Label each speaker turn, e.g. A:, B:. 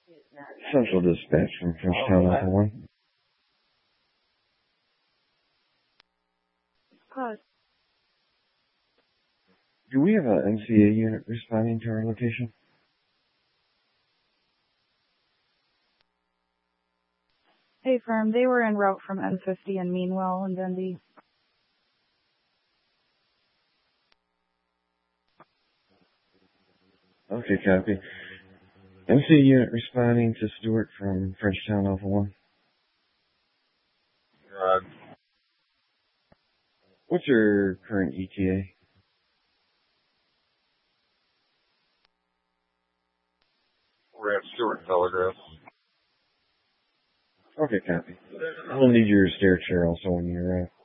A: Central Dispatch from Frenchtown Alpha 1.
B: Pause.
A: Do we have an MCA unit responding to our location?
B: Hey, firm. They were en route from M50 and Meanwell and Dundee.
A: Okay, copy. MCA unit responding to Stewart from Frenchtown Alpha 1. What's your current ETA?
C: We're at Stewart Telegraph.
A: Okay, copy. We'll need your stair chair also when you arrive.